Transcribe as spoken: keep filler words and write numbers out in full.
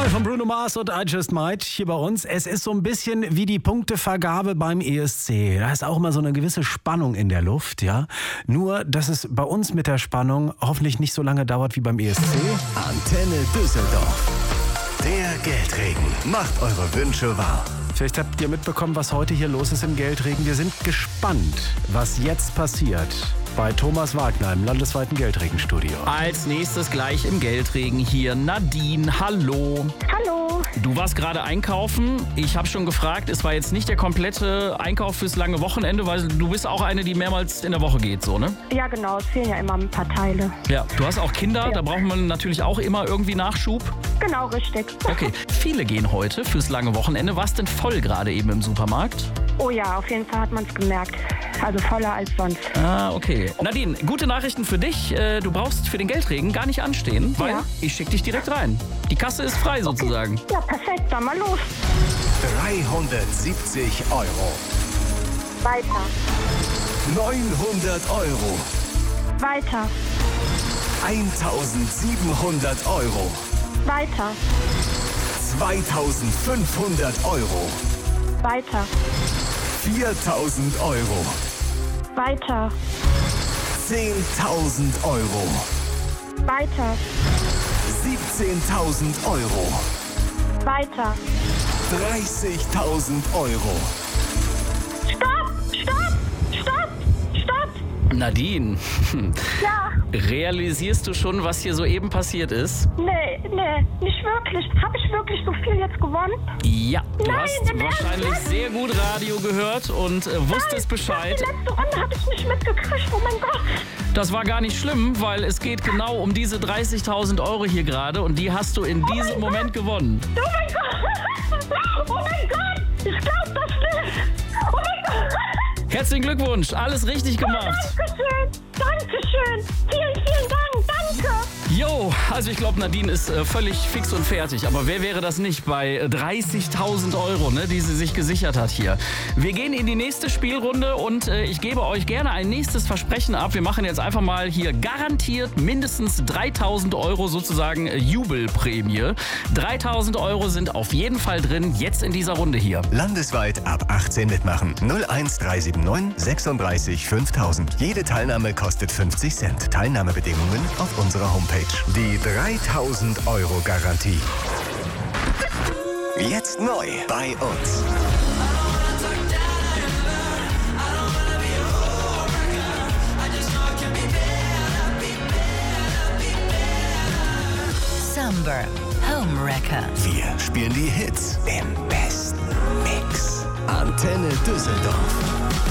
Neu von Bruno Mars und I Just Might hier bei uns. Es ist so ein bisschen wie die Punktevergabe beim E S C. Da ist auch mal so eine gewisse Spannung in der Luft, ja. Nur, dass es bei uns mit der Spannung hoffentlich nicht so lange dauert wie beim E S C. Antenne Düsseldorf. Der Geldregen macht eure Wünsche wahr. Vielleicht habt ihr mitbekommen, was heute hier los ist im Geldregen. Wir sind gespannt, was jetzt passiert bei Thomas Wagner im landesweiten Geldregenstudio. Als nächstes gleich im Geldregen hier Nadine. Hallo. Hallo. Du warst gerade einkaufen. Ich habe schon gefragt, es war jetzt nicht der komplette Einkauf fürs lange Wochenende, weil du bist auch eine, die mehrmals in der Woche geht, so, ne? Ja, genau. Es fehlen ja immer ein paar Teile. Ja, du hast auch Kinder, Ja. da braucht man natürlich auch immer irgendwie Nachschub. Genau, richtig. Okay, viele gehen heute fürs lange Wochenende. War es denn voll gerade eben im Supermarkt? Oh ja, auf jeden Fall hat man es gemerkt. Also voller als sonst. Ah, okay. Nadine, gute Nachrichten für dich. Äh, Du brauchst für den Geldregen gar nicht anstehen, weil Ja. ich schicke dich direkt rein. Die Kasse ist frei sozusagen. Ja, perfekt. Dann mal los. dreihundertsiebzig Euro. Weiter. neunhundert Euro. Weiter. eintausendsiebenhundert Euro. Weiter. zweitausendfünfhundert Euro. Weiter. viertausend Euro. Weiter. zehntausend Euro. Weiter. siebzehntausend Euro. Weiter. dreißigtausend Euro. Stopp! Stopp! Stopp! Stopp! Nadine, Ja. realisierst du schon, was hier soeben passiert ist? Nee, nee, nicht wirklich. Habe ich wirklich so viel jetzt gewonnen? Ja, du Nein, hast im Ernst? wahrscheinlich sehr gut Radio gehört und äh, wusstest Bescheid. Die letzte Runde habe ich nicht mitgekriegt. Oh mein Gott. Das war gar nicht schlimm, weil es geht genau um diese dreißigtausend Euro hier gerade und die hast du in diesem Moment gewonnen. Oh mein Gott. Oh mein Gott. Ich glaube das nicht. Oh mein Gott. Herzlichen Glückwunsch, alles richtig gemacht. Dankeschön. Dankeschön. Vielen, vielen Dank. Danke. Jo, also ich glaube, Nadine ist äh, völlig fix und fertig. Aber wer wäre das nicht bei äh, dreißigtausend Euro, ne, die sie sich gesichert hat hier? Wir gehen in die nächste Spielrunde und äh, ich gebe euch gerne ein nächstes Versprechen ab. Wir machen jetzt einfach mal hier garantiert mindestens dreitausend Euro sozusagen äh, Jubelprämie. dreitausend Euro sind auf jeden Fall drin, jetzt in dieser Runde hier. Landesweit ab achtzehn mitmachen. null eins drei sieben neun sechsunddreißig fünftausend. Jede Teilnahme kostet fünfzig Cent. Teilnahmebedingungen auf unserer Homepage. Die dreitausend Euro Garantie. Jetzt neu bei uns. Summer Home Wrecker. Wir spielen die Hits im besten Mix. Antenne Düsseldorf.